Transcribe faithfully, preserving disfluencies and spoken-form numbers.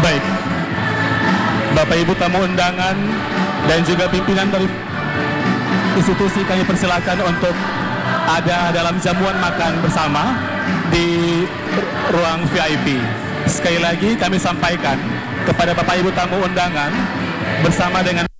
Baik, Bapak Ibu tamu undangan dan juga pimpinan dari institusi kami persilakan untuk ada dalam jamuan makan bersama di ruang V I P. Sekali lagi kami sampaikan kepada Bapak Ibu tamu undangan bersama dengan